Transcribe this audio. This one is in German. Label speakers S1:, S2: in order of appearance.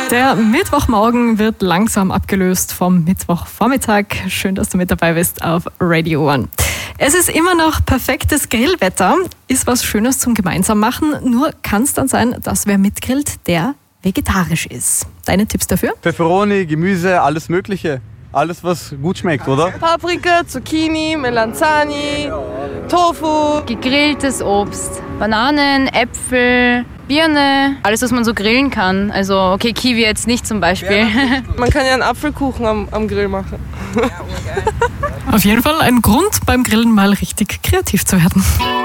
S1: Der Mittwochmorgen wird langsam abgelöst vom Mittwochvormittag. Schön, dass du mit dabei bist auf Radio One. Es ist immer noch perfektes Grillwetter, ist was Schönes zum gemeinsam machen. Nur kann es dann sein, dass wer mitgrillt, der vegetarisch ist. Deine Tipps dafür?
S2: Pfefferoni, Gemüse, alles Mögliche. Alles, was gut schmeckt, oder?
S3: Paprika, Zucchini, Melanzani, Tofu.
S4: Gegrilltes Obst, Bananen, Äpfel, Birne, alles, was man so grillen kann. Also, okay, Kiwi jetzt nicht zum Beispiel.
S3: Man kann ja einen Apfelkuchen am Grill machen.
S1: Auf jeden Fall ein Grund, beim Grillen mal richtig kreativ zu werden.